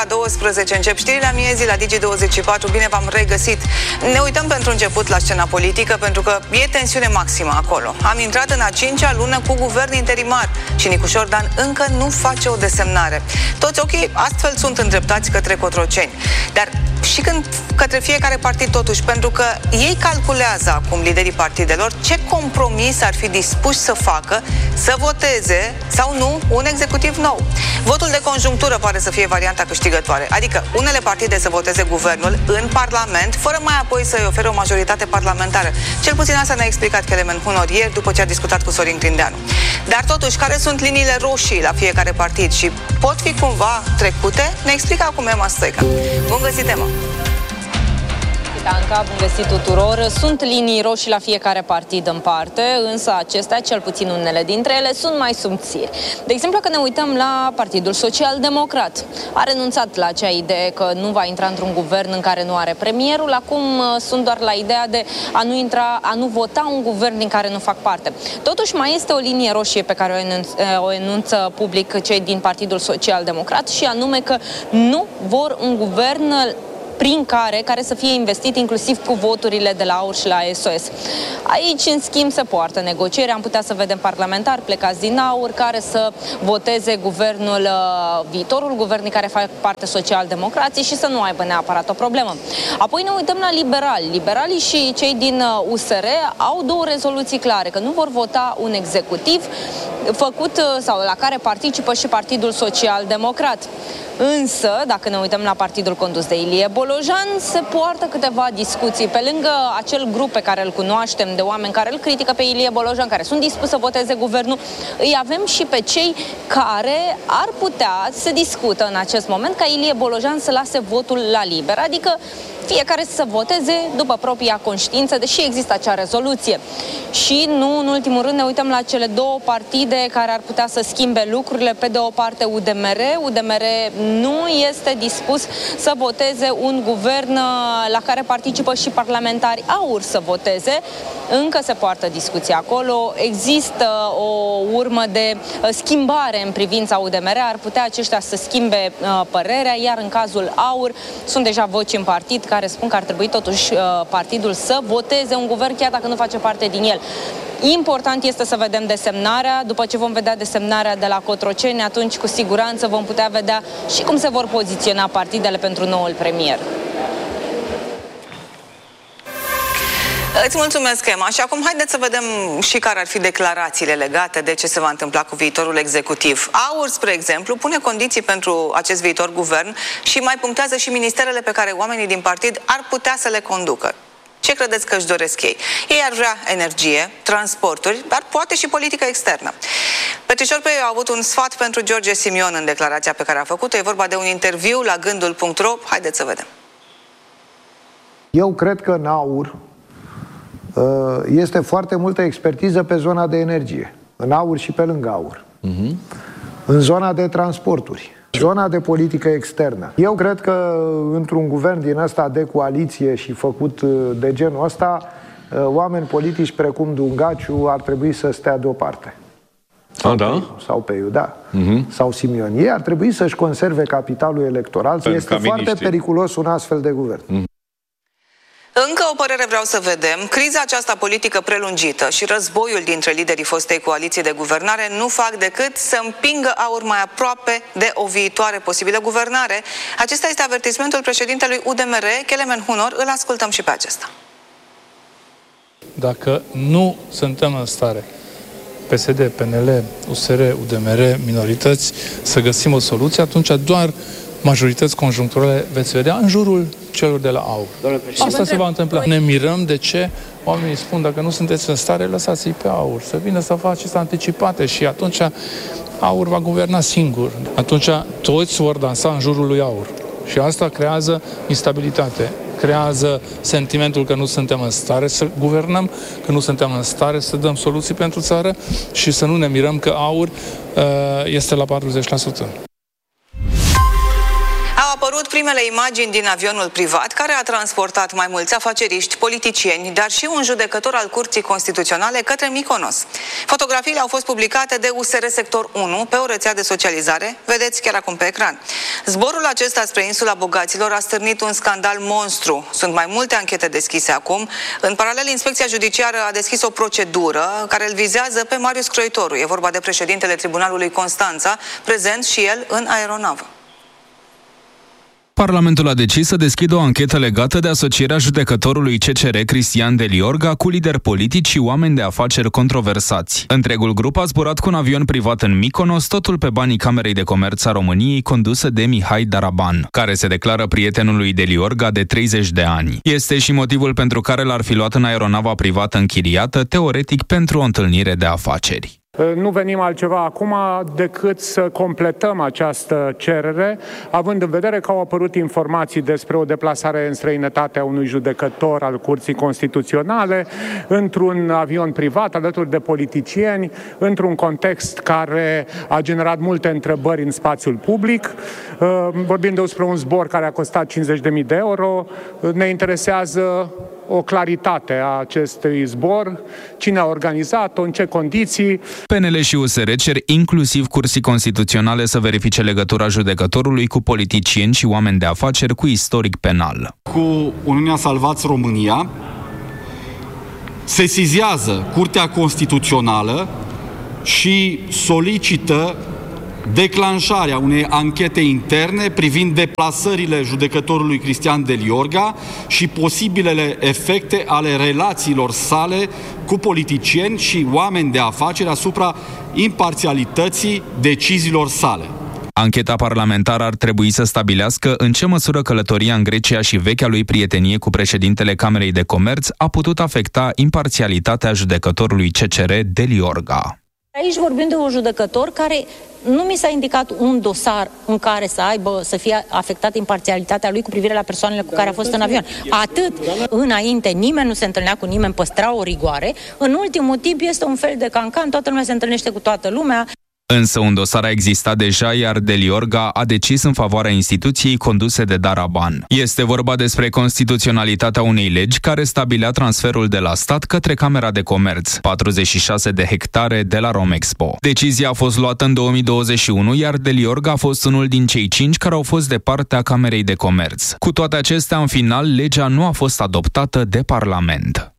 12 încep știrile la miezii la Digi24. Bine v-am regăsit. Ne uităm pentru început la scena politică, pentru că e tensiune maximă acolo. Am intrat în a 5-a lună cu guvern interimar și Nicușor Dan încă nu face o desemnare. Toți ochii astfel sunt îndreptați către Cotroceni. Dar și către fiecare partid totuși, pentru că ei calculează acum, liderii partidelor, ce compromis ar fi dispuși să facă, să voteze sau nu un executiv nou. Votul de conjunctură pare să fie varianta câștigătoare, adică unele partide să voteze guvernul în Parlament, fără mai apoi să-i ofere o majoritate parlamentară. Cel puțin asta ne-a explicat Kelemen Hunor ieri, după ce a discutat cu Sorin Grindeanu. Dar totuși, care sunt liniile roșii la fiecare partid și pot fi cumva trecute? Ne explică acum Emma Stoica. Bun găsit, Emma! Anca, bun găsit tuturor. Sunt linii roșii la fiecare partid în parte, însă acestea, cel puțin unele dintre ele, sunt mai subțiri. De exemplu, când ne uităm la Partidul Social Democrat, a renunțat la acea idee că nu va intra într-un guvern în care nu are premierul, acum sunt doar la ideea de a nu vota un guvern din care nu fac parte. Totuși, mai este o linie roșie pe care o enunță public cei din Partidul Social Democrat și anume că nu vor un guvern care să fie investit inclusiv cu voturile de la AUR și la SOS. Aici, în schimb, se poartă negocieri. Am putea să vedem parlamentari plecați din AUR care să voteze guvernul, viitorul guvern din care fac parte social-democrații și să nu aibă neapărat o problemă. Apoi ne uităm la liberali. Liberalii și cei din USR au două rezoluții clare, că nu vor vota un executiv făcut sau la care participă și Partidul Social-Democrat. Însă, dacă ne uităm la partidul condus de Ilie Bolojan, se poartă câteva discuții. Pe lângă acel grup pe care îl cunoaștem, de oameni care îl critică pe Ilie Bolojan, care sunt dispuși să voteze guvernul, îi avem și pe cei care ar putea, se discută în acest moment, ca Ilie Bolojan să lase votul la liber. Adică fiecare să voteze după propria conștiință, deși există acea rezoluție. Și nu în ultimul rând ne uităm la cele două partide care ar putea să schimbe lucrurile. Pe de o parte UDMR nu este dispus să voteze un guvern la care participă și parlamentari AUR să voteze. Încă se poartă discuția acolo. Există o urmă de schimbare în privința UDMR. Ar putea aceștia să schimbe părerea, iar în cazul AUR sunt deja voci în partid care spun că ar trebui totuși partidul să voteze un guvern chiar dacă nu face parte din el. Important este să vedem desemnarea. După ce vom vedea desemnarea de la Cotroceni, atunci cu siguranță vom putea vedea și cum se vor poziționa partidele pentru noul premier. Îți mulțumesc, Emma. Și acum haideți să vedem și care ar fi declarațiile legate de ce se va întâmpla cu viitorul executiv. AUR, spre exemplu, pune condiții pentru acest viitor guvern și mai punctează și ministerele pe care oamenii din partid ar putea să le conducă. Ce credeți că își doresc ei? Ei ar vrea energie, transporturi, dar poate și politică externă. Petrișor Peiu a avut un sfat pentru George Simion în declarația pe care a făcut-o. E vorba de un interviu la gândul.ro. Haideți să vedem. Eu cred că în AUR este foarte multă expertiză pe zona de energie. În AUR și pe lângă AUR. În zona de transporturi. Zona de politică externă. Eu cred că într-un guvern din ăsta de coaliție și făcut de genul ăsta, oameni politici precum Dungaciu ar trebui să stea deoparte. Sau Peiu, da. Sau Simion. Ei ar trebui să-și conserve capitalul electoral. Este foarte periculos un astfel de guvern. Încă o părere vreau să vedem. Criza aceasta politică prelungită și războiul dintre liderii fostei coaliții de guvernare nu fac decât să împingă AUR mai aproape de o viitoare posibilă guvernare. Acesta este avertismentul președintelui UDMR, Kelemen Hunor. Îl ascultăm și pe acesta. Dacă nu suntem în stare, PSD, PNL, USR, UDMR, minorități, să găsim o soluție, atunci doar majorități conjuncturale veți vedea în jurul celor de la AUR. Asta se va întâmpla. Ne mirăm de ce oamenii spun, dacă nu sunteți în stare, lăsați-i pe AUR, să vină să faceți anticipate și atunci AUR va guverna singur. Atunci toți vor dansa în jurul lui AUR. Și asta creează instabilitate, creează sentimentul că nu suntem în stare să guvernăm, că nu suntem în stare să dăm soluții pentru țară și să nu ne mirăm că AUR este la 40%. Au apărut primele imagini din avionul privat care a transportat mai mulți afaceriști, politicieni, dar și un judecător al Curții Constituționale către Mykonos. Fotografiile au fost publicate de USR Sector 1 pe o rețea de socializare, vedeți chiar acum pe ecran. Zborul acesta spre insula bogaților a stârnit un scandal monstru. Sunt mai multe anchete deschise acum. În paralel, Inspecția Judiciară a deschis o procedură care îl vizează pe Marius Croitoru. E vorba de președintele Tribunalului Constanța, prezent și el în aeronavă. Parlamentul a decis să deschidă o anchetă legată de asocierea judecătorului CCR Cristian Deliorga cu lideri politici și oameni de afaceri controversați. Întregul grup a zburat cu un avion privat în Mykonos, totul pe banii Camerei de Comerț a României, condusă de Mihai Daraban, care se declară prietenul lui Deliorga de 30 de ani. Este și motivul pentru care l-ar fi luat în aeronava privată închiriată, teoretic pentru o întâlnire de afaceri. Nu venim altceva acum decât să completăm această cerere, având în vedere că au apărut informații despre o deplasare în străinătate a unui judecător al Curții Constituționale într-un avion privat, alături de politicieni, într-un context care a generat multe întrebări în spațiul public. Vorbim despre un zbor care a costat 50.000 de euro. Ne interesează o claritate a acestui zbor, cine a organizat-o, în ce condiții. PNL și USR cer inclusiv Curții Constituționale să verifice legătura judecătorului cu politicieni și oameni de afaceri cu istoric penal. Cu Uniunea Salvați România sesizează Curtea Constituțională și solicită declanșarea unei anchete interne privind deplasările judecătorului Cristian Deliorga și posibilele efecte ale relațiilor sale cu politicieni și oameni de afaceri asupra imparțialității deciziilor sale. Ancheta parlamentară ar trebui să stabilească în ce măsură călătoria în Grecia și vechea lui prietenie cu președintele Camerei de Comerț a putut afecta imparțialitatea judecătorului CCR Deliorga. Aici vorbim de un judecător care nu mi s-a indicat un dosar în care să fie afectată imparțialitatea lui cu privire la persoanele cu care a fost în avion. Atât. Înainte nimeni nu se întâlnea cu nimeni, păstra o rigoare. În ultimul timp este un fel de cancan, toată lumea se întâlnește cu toată lumea. Însă un dosar a existat deja, iar Deliorga a decis în favoarea instituției conduse de Daraban. Este vorba despre constituționalitatea unei legi care stabilea transferul de la stat către Camera de Comerț, 46 de hectare de la Romexpo. Decizia a fost luată în 2021, iar Deliorga a fost unul din cei 5 care au fost de partea Camerei de Comerț. Cu toate acestea, în final, legea nu a fost adoptată de Parlament.